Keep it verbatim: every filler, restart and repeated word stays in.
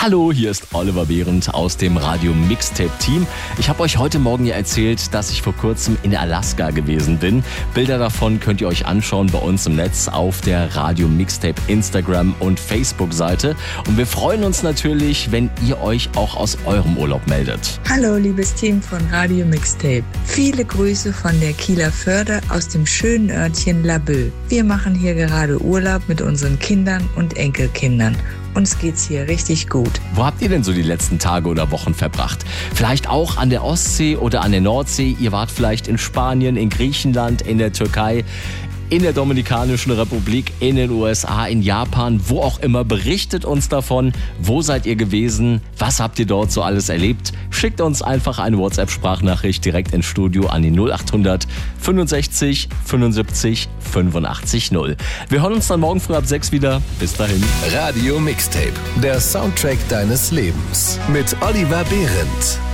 Hallo, hier ist Oliver Behrendt aus dem Radio Mixtape Team. Ich habe euch heute Morgen ja erzählt, dass ich vor kurzem in Alaska gewesen bin. Bilder davon könnt ihr euch anschauen bei uns im Netz auf der Radio Mixtape Instagram und Facebook Seite. Und wir freuen uns natürlich, wenn ihr euch auch aus eurem Urlaub meldet. Hallo, liebes Team von Radio Mixtape. Viele Grüße von der Kieler Förde aus dem schönen Örtchen Laboe. Wir machen hier gerade Urlaub mit unseren Kindern und Enkelkindern. Uns geht's hier richtig gut. Wo habt ihr denn so die letzten Tage oder Wochen verbracht? Vielleicht auch an der Ostsee oder an der Nordsee. Ihr wart vielleicht in Spanien, in Griechenland, in der Türkei, in der Dominikanischen Republik, in den U S A, in Japan, wo auch immer. Berichtet uns davon. Wo seid ihr gewesen? Was habt ihr dort so alles erlebt? Schickt uns einfach eine WhatsApp-Sprachnachricht direkt ins Studio an die null acht hundert fünfundsechzig fünfundsiebzig fünfundachtzig null. Wir hören uns dann morgen früh ab sechs wieder. Bis dahin. Radio Mixtape, der Soundtrack deines Lebens mit Oliver Behrendt.